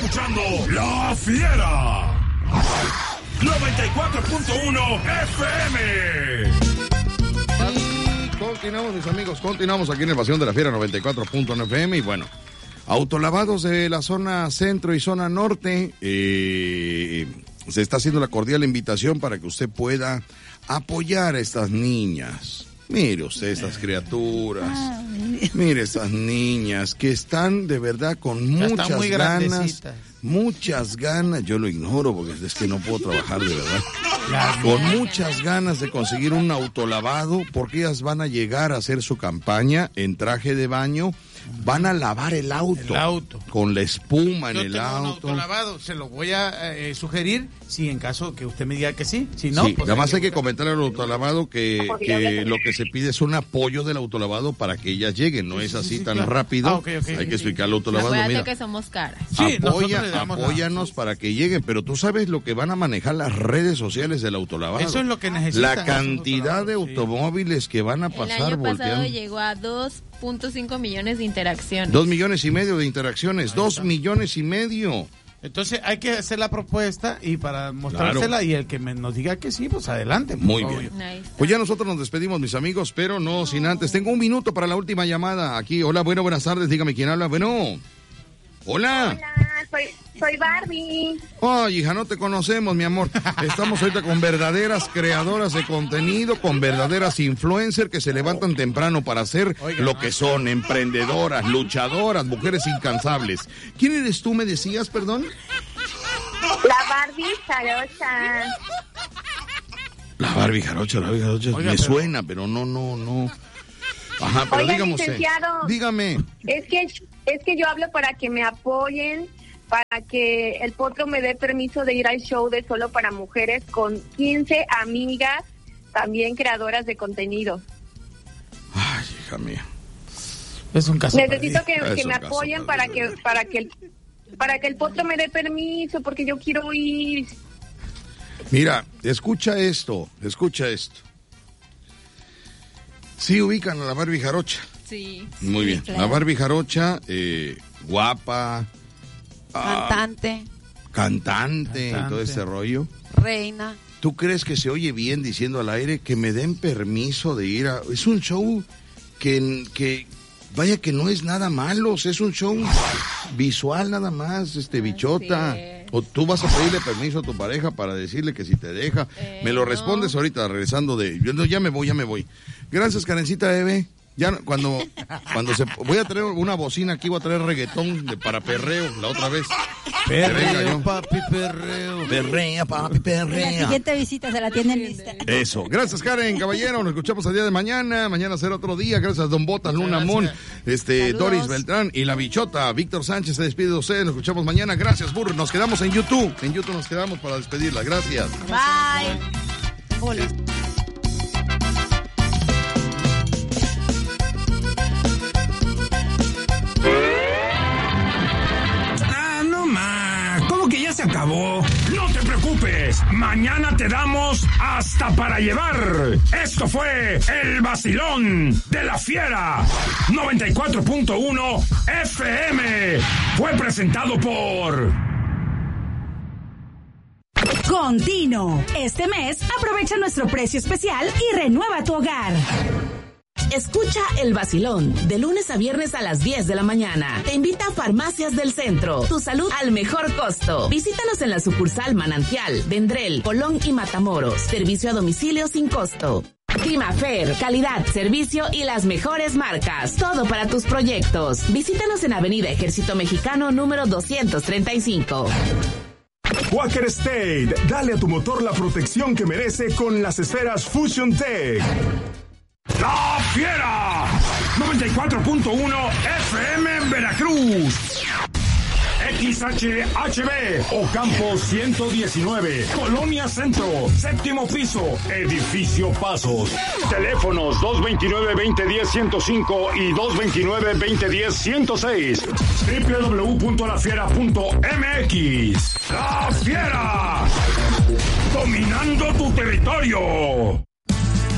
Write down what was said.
escuchando La Fiera 94.1 FM. Y continuamos, mis amigos, continuamos aquí en el Pasión de la Fiera 94.1 FM. Y bueno, autolavados de la zona centro y zona norte, se está haciendo la cordial invitación para que usted pueda apoyar a estas niñas. Mire usted estas criaturas, mire estas niñas que están de verdad con muchas ganas, yo lo ignoro porque es que no puedo trabajar de verdad, con muchas ganas de conseguir un autolavado porque ellas van a llegar a hacer su campaña en traje de baño. Van a lavar el auto con la espuma en el auto. Un autolavado, se lo voy a sugerir si en caso que usted me diga que sí. Si no, sí, pues además hay que comentarle al autolavado que lo que se pide es un apoyo del autolavado para que ellas lleguen. No es así tan rápido. Okay, hay que explicarle al autolavado. Mira que somos caras. Sí, apóyanos para que lleguen. Pero tú sabes lo que van a manejar las redes sociales del autolavado. Eso es lo que necesitan. La cantidad de automóviles que van a pasar volteando. El año pasado volteando. llegó a 2.5 millones de interacciones. 2,5 millones de interacciones. 2,5 millones. Entonces hay que hacer la propuesta y para mostrársela, claro. Y el que nos diga que sí, pues adelante. Muy bien. Pues ya nosotros nos despedimos, mis amigos, pero no sin antes. Tengo un minuto para la última llamada aquí. Hola, buenas tardes. Dígame quién habla. Bueno. Hola. Hola, soy Barbie. Ay, hija, no te conocemos, mi amor. Estamos ahorita con verdaderas creadoras de contenido, con verdaderas influencers que se levantan temprano para hacer lo que son, emprendedoras, luchadoras, mujeres incansables. ¿Quién eres tú, me decías, perdón? La Barbie Jarocha. La Barbie Jarocha. Me suena, pero no. Ajá, pero dígame usted. Dígame. Es que yo hablo para que me apoyen, para que el Potro me dé permiso de ir al show de Solo para Mujeres con 15 amigas, también creadoras de contenido. Ay, hija mía. Es un caso. Necesito que me apoyen para que el Potro me dé permiso, porque yo quiero ir. Mira, escucha esto. Sí ubican a la Barbie Jarocha. Sí. Muy bien. Claro. La Barbie Jarocha, guapa. Cantante y todo ese rollo. Reina. ¿Tú crees que se oye bien diciendo al aire que me den permiso de ir a... Es un show que vaya que no es nada malo, es un show visual nada más, bichota. Sí. O tú vas a pedirle permiso a tu pareja para decirle que si te deja. Me lo respondes ahorita regresando de... Ya me voy. Gracias, Karencita Eve. Ya cuando voy a traer una bocina aquí, voy a traer reggaetón para perreo la otra vez. Perreo, papi, perreo. Perrea, papi, perrea. La siguiente visita se la tienen lista. Eso. Gracias, Karen, caballero. Nos escuchamos el día de mañana. Mañana será otro día. Gracias, Don Botas, Luna Mon, Doris Beltrán y la bichota. Víctor Sánchez se despide de ustedes. Nos escuchamos mañana. Gracias, Burr. Nos quedamos en YouTube. En YouTube nos quedamos para despedirla. Gracias. Bye. Hola. Se acabó. No te preocupes, mañana te damos hasta para llevar. Esto fue el vacilón de la Fiera 94.1 FM. Fue presentado por Contino. Este mes aprovecha nuestro precio especial y renueva tu hogar. Escucha El Vacilón, de lunes a viernes a las 10 de la mañana. Te invita a Farmacias del Centro, tu salud al mejor costo. Visítanos en la sucursal Manantial, Vendrell, Colón y Matamoros. Servicio a domicilio sin costo. Climafer, calidad, servicio y las mejores marcas. Todo para tus proyectos. Visítanos en Avenida Ejército Mexicano número 235. Quaker State, dale a tu motor la protección que merece con las esferas Fusion Tech. La Fiera 94.1 FM en Veracruz. XHHB Ocampo 119, Colonia Centro, séptimo piso, Edificio Pasos. Teléfonos 229-2010-105 y 229-2010-106. www.lafiera.mx. La Fiera, dominando tu territorio.